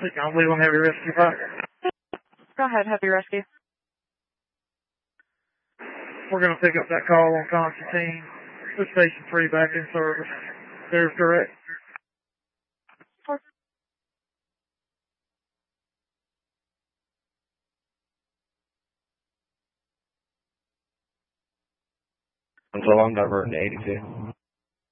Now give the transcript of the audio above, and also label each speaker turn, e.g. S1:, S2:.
S1: I'll leave on heavy rescue 5.
S2: Go ahead, heavy rescue.
S1: We're going to pick up that call on Constantine. Put station 3 back in service. There's direct.
S3: So I'm diverting to 82.